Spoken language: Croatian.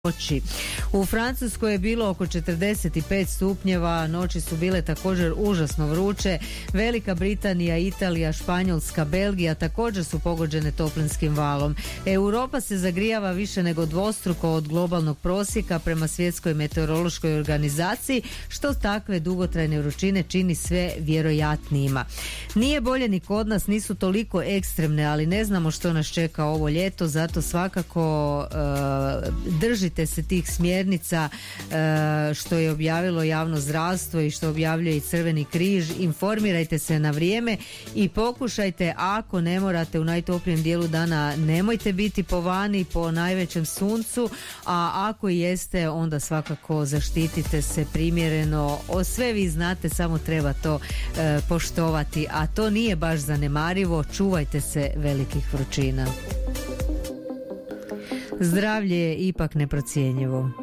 noći. U Francuskoj je bilo oko 45 stupnjeva, noći su bile također užasno vruće. Velika Britanija, Italija, Španjolska, Belgija također su pogođene toplinskim valom. Europa se zagrijava više nego dvostruko od globalnog prosjeka prema Svjetskoj meteorološkoj organizaciji, što takve dugotrajne vrućine čini sve vjerojatnijima. Nije bolje ni kod nas, nisu toliko ekstremne, ali ne znamo što nas čeka ovo ljeto, zato svakako držite se tih smjernica što je objavilo javno zdravstvo i što objavljuje i Crveni križ. Informirajte se na vrijeme i pokušajte, ako ne morate u najtoplijem dijelu dana, nemojte biti po vani po najvećem suncu, a ako jeste, onda svakako zaštitite se primjereno. Sve vi znate, samo treba to poštovati, a to nije baš zanemarivo. Čuvajte se velikih vrućina. Zdravlje je ipak neprocjenjivo.